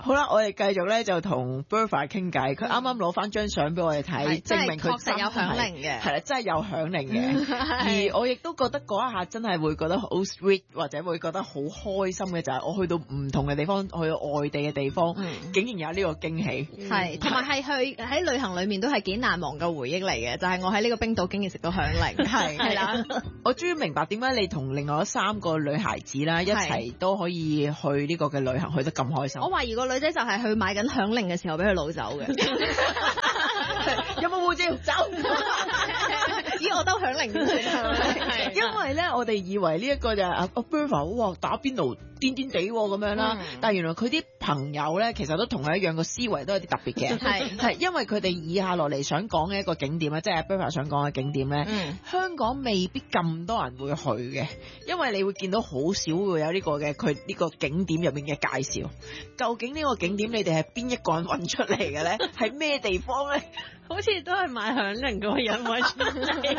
好啦，我哋繼續咧就同 Bertha 傾偈，佢啱啱攞翻張相俾我哋睇，證明佢確實有響鈴嘅， 係啦，真係有響鈴嘅。而我亦都覺得嗰一下真係會覺得好 sweet， 或者會覺得好開心嘅就係我去到唔同嘅地方，去到外地嘅地方，竟然有呢個驚喜。 係，同埋係去喺旅行裏面都係幾難忘嘅回憶嚟嘅，就係我喺呢個冰島竟然食到響鈴，係啦。我終於明白點解你同另外3個女孩子啦一齊都可以去呢個嘅旅行去得咁開心。 我懷疑個女仔就係去買緊響鈴嘅時候俾佢攞走嘅。 有冇護照？走！ 咦，我兜響鈴點算？ 因為咧，我哋以為呢一個就係阿 Bertha 哇打邊爐癲癲地咁樣啦，但係原來佢啲朋友咧其實都同佢一樣，個思維都有啲特別嘅。係因為佢哋以下落嚟想講嘅一個景點咧，即係阿 Bertha 想講嘅景點咧，香港未必咁多人會去嘅，因為你會見到好少會有呢個嘅佢呢個景點入面嘅介紹。究竟呢個景點你哋係邊一個人揾出嚟嘅咧？係咩地方咧？ 好似都係買響鈴嗰個人揾出嚟。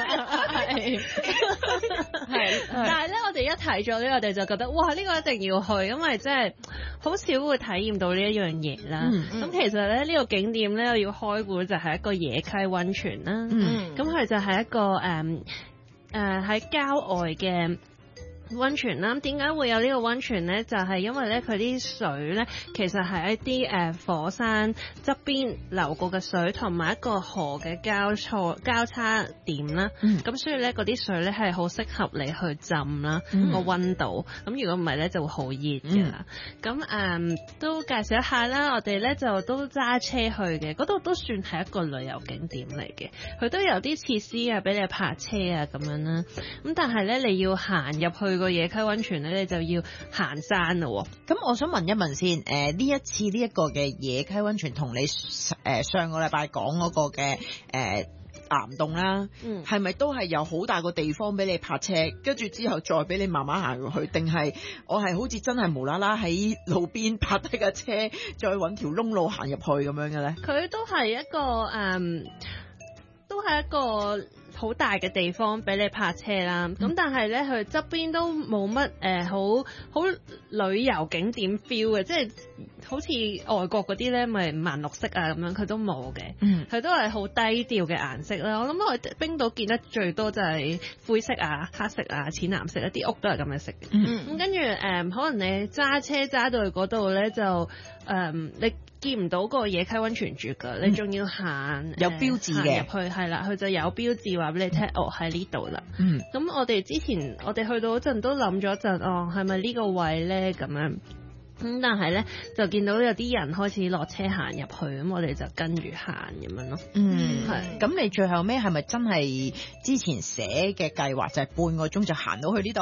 係，但係咧，我哋一睇咗呢，我哋就覺得哇，呢個一定要去，因為真係好少會體驗到呢一樣嘢啦。咁其實咧，呢個景點咧，我要開估就係一個野溪溫泉啦。咁佢就係一個喺郊外嘅溫泉啦。點解會有呢個溫泉咧？就係因為咧佢啲水咧，其實係一啲火山側邊流過嘅水，同埋一個河嘅交叉點啦。咁所以咧嗰啲水咧係好適合你去浸啦，個溫度。咁如果唔係咧就會好熱㗎啦。咁都介紹一下啦，我哋咧就都揸車去嘅，嗰度都算係一個旅遊景點嚟嘅。佢都有啲設施啊，俾你泊車啊咁樣啦。咁但係咧你要行入去個野溪溫泉咧，你就要行山咯。 咁我想問一問先，呢一次呢一個嘅野溪溫泉同你上個禮拜講嗰個嘅岩洞啦，係咪都係有好大個地方俾你泊車，跟住之後再俾你慢慢行入去？定係我係好似真係無啦啦喺路邊泊低架車，再揾條窿路行入去咁樣嘅咧？ 佢都係一個好大嘅地方俾你泊車啦，咁但係咧佢側邊都冇乜好旅遊景點 feel 嘅，即係好似外國嗰啲咧咪五顏六色啊咁樣，佢都冇嘅，佢都係好低調嘅顏色啦。我諗我冰島見得最多就係灰色啊、黑色啊、淺藍色，一啲屋都係咁嘅色嘅。咁跟住可能你揸車揸到去嗰度咧就你見唔到個野溪溫泉住㗎，你仲要行有標誌嘅入去，係啦，佢就有標誌話俾你聽，喺呢度啦。咁我哋之前我哋去到嗰陣都諗咗一陣，係咪呢個位咧咁樣？咁但係咧就見到有啲人開始落車行入去，咁我哋就跟住行咁樣咯。 係。咁你最後尾係咪真係之前寫嘅計劃就係半個鐘就行到去呢度？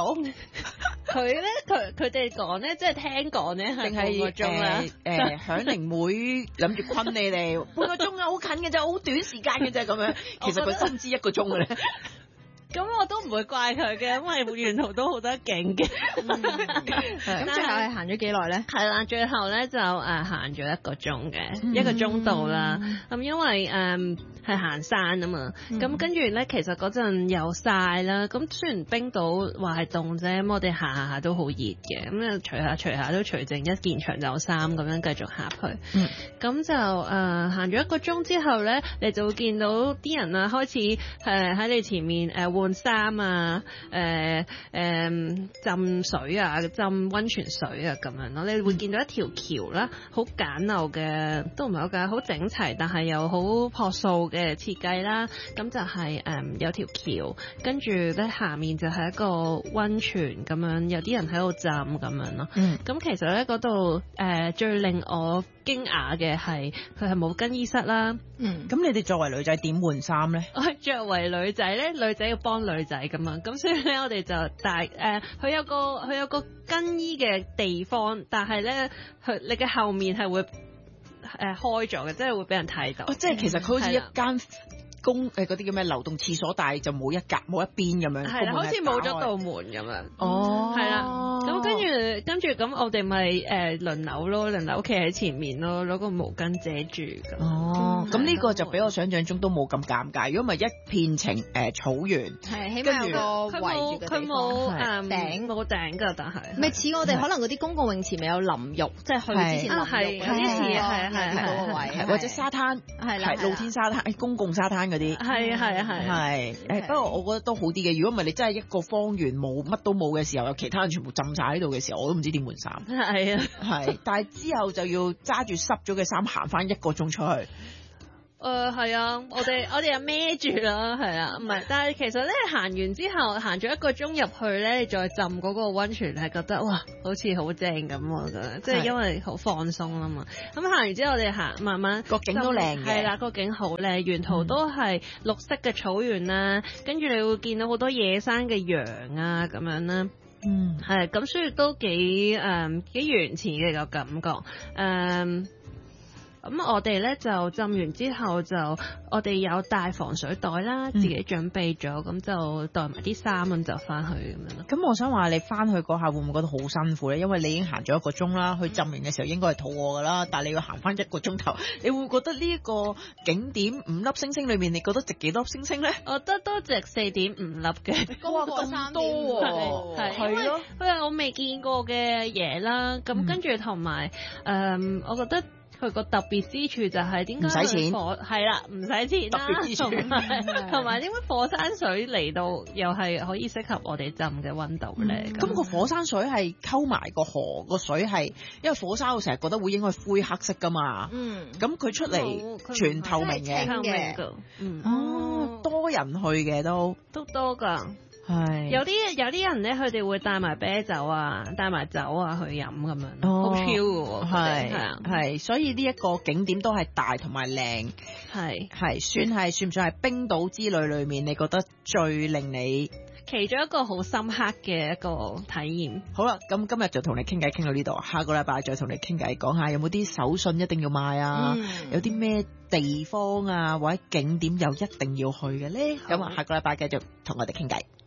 佢哋講咧，即係聽講咧係半個鐘啦。 響鈴妹諗住昆你哋半個鐘啊，好近嘅啫，好短時間嘅啫咁樣。其實佢深知1個鐘嘅咧。 咁我都唔會怪佢嘅，因為沿途都好得勁嘅。 咁最後係行咗幾耐咧？ 係啦，最後咧就行咗1個鐘嘅，1個鐘到啦。咁因為係行山啊嘛，咁跟住咧其實嗰陣又曬啦。咁雖然冰島話係凍啫，咁我哋行下都好熱嘅。咁啊除下都除剩一件長袖衫咁樣繼續下去。咁就行咗1個鐘之後咧，你就會見到啲人啊開始喺你前面換衫啊，浸水啊，浸溫泉水啊咁樣咯。你會見到一條橋啦，好簡陋嘅，都唔係好簡，好整齊，但係又好樸素嘅設計啦。咁就係有條橋，跟住咧下面就係一個溫泉咁樣，有啲人喺度浸咁樣咯。咁其實咧嗰度最令我驚訝嘅係佢係冇更衣室啦。 咁你哋作為女仔點換衫咧？ 我作為女仔咧，女仔要幫女仔咁樣，咁所以咧我哋就佢有個更衣嘅地方，但係咧你嘅後面係會開咗嘅，即係會俾人睇到。 即係其實佢好似一間嗰啲叫咩流動廁所，但係就冇一格冇一邊咁樣， 係啦，好似冇咗道門咁樣。 哦， 係啦，咁跟住咁我哋咪輪流咯，輪流企喺前面咯，攞個毛巾遮住咁。 哦，咁呢個就比我想象中都冇咁尷尬。如果唔係一片草原， 係起碼有個圍住嘅地方。 佢冇頂冇頂㗎，但係咪似我哋可能嗰啲公共泳池咪有淋浴，即係去之前淋浴有啲似係嗰個位， 或者沙灘係啦， 露天沙灘，公共沙灘嗰啲係。不過我覺得都好啲嘅。如果唔係你真係一個方圓冇乜都冇嘅時候，有其他人全部浸晒喺度嘅時候，我都唔知點換衫。 係啊， 係，但係之後就要揸住濕咗嘅衫行翻1個鐘出去。 係啊，我哋又孭住啦，係啊，唔係，但係其實咧行完之後，行咗1個鐘入去咧，你再浸嗰個溫泉係覺得哇，好似好正咁，我覺得，即係因為好放鬆啊嘛。咁行完之後，我哋行慢慢個景都靚嘅， 係啦，個景好靚，沿途都係綠色嘅草原啦，跟住你會見到好多野生嘅羊啊咁樣啦。係，咁所以都幾原始嘅個感覺。咁我哋咧就浸完之後就我哋有帶防水袋啦，自己準備咗，咁就袋埋啲衫咁就翻去咁樣咯。 咁我想話你翻去嗰下會唔會覺得好辛苦咧？因為你已經行咗1個鐘啦，去浸完嘅時候應該係肚餓噶啦，但係你要行翻1個鐘頭，你會覺得呢一個景點5粒星星裏面，你覺得值幾多星星咧？ 我覺得都值4.5粒嘅。 高過3 多喎， 係咯，佢係我未見過嘅嘢啦。咁跟住同埋我覺得。佢個特別之處就係點解唔使錢？係啦，唔使錢啦。特別之處同埋點解火山水嚟到又係可以適合我哋浸嘅溫度咧？ 咁個火山水係溝埋個河個水係，因為火山我成日覺得會應該係灰黑色噶嘛。咁佢出嚟全透明嘅。多人去嘅都多㗎。係有啲人咧，佢哋會帶埋啤酒啊，帶埋酒啊去飲咁樣，好超嘅喎。 係，所以呢一個景點都係大同埋靚，算唔算係冰島之旅裏面你覺得最令你其中一個好深刻嘅一個體驗？ 好啦，咁今日就同你傾偈傾到呢度，下個禮拜再同你傾偈，講下有冇啲手信一定要買啊，有啲咩地方啊或者景點又一定要去嘅咧？咁下個禮拜繼續同我哋傾偈。